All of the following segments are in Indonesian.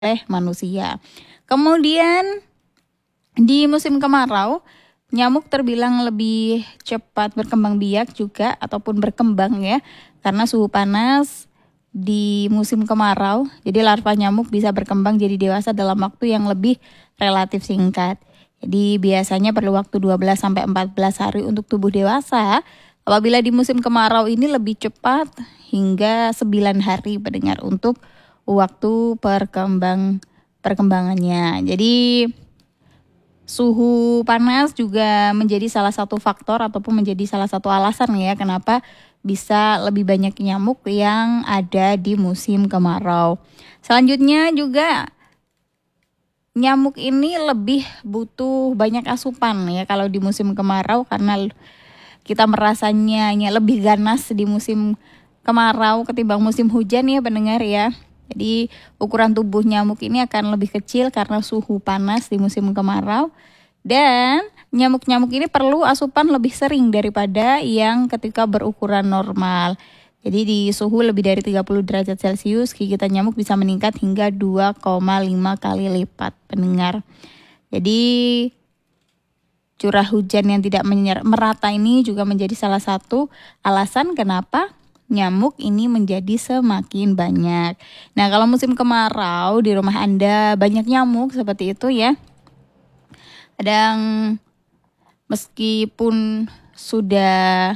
oleh manusia. Kemudian di musim kemarau, nyamuk terbilang lebih cepat berkembang biak juga ataupun berkembang ya, karena suhu panas di musim kemarau. Jadi larva nyamuk bisa berkembang jadi dewasa dalam waktu yang lebih relatif singkat. Jadi biasanya perlu waktu 12 sampai 14 hari untuk tubuh dewasa. Apabila di musim kemarau ini lebih cepat hingga 9 hari pendengar untuk waktu perkembangannya. Jadi suhu panas juga menjadi salah satu faktor ataupun menjadi salah satu alasan ya kenapa bisa lebih banyak nyamuk yang ada di musim kemarau. Selanjutnya juga nyamuk ini lebih butuh banyak asupan ya kalau di musim kemarau, karena kita merasanya lebih ganas di musim kemarau ketimbang musim hujan ya pendengar ya. Jadi ukuran tubuh nyamuk ini akan lebih kecil karena suhu panas di musim kemarau. Dan nyamuk-nyamuk ini perlu asupan lebih sering daripada yang ketika berukuran normal. Jadi di suhu lebih dari 30 derajat Celcius, gigitan nyamuk bisa meningkat hingga 2,5 kali lipat pendengar. Jadi curah hujan yang tidak merata ini juga menjadi salah satu alasan kenapa nyamuk ini menjadi semakin banyak. Nah, kalau musim kemarau di rumah Anda banyak nyamuk seperti itu ya. Kadang meskipun sudah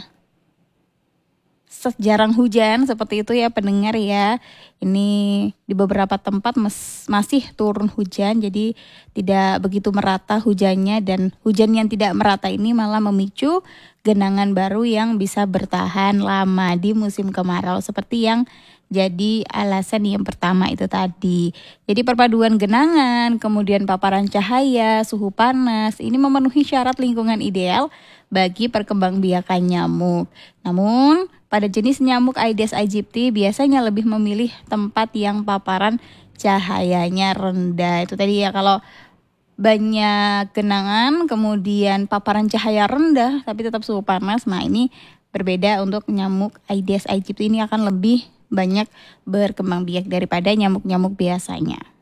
jarang hujan seperti itu ya pendengar ya. Ini di beberapa tempat masih turun hujan, jadi tidak begitu merata hujannya, dan hujan yang tidak merata ini malah memicu genangan baru yang bisa bertahan lama di musim kemarau seperti yang jadi alasan yang pertama itu tadi. Jadi perpaduan genangan, kemudian paparan cahaya, suhu panas ini memenuhi syarat lingkungan ideal bagi perkembangbiakan nyamuk. Namun pada jenis nyamuk Aedes aegypti biasanya lebih memilih tempat yang paparan cahayanya rendah. Itu tadi ya, kalau banyak genangan kemudian paparan cahaya rendah tapi tetap suhu panas, nah ini berbeda untuk nyamuk Aedes aegypti, ini akan lebih banyak berkembang biak daripada nyamuk-nyamuk biasanya.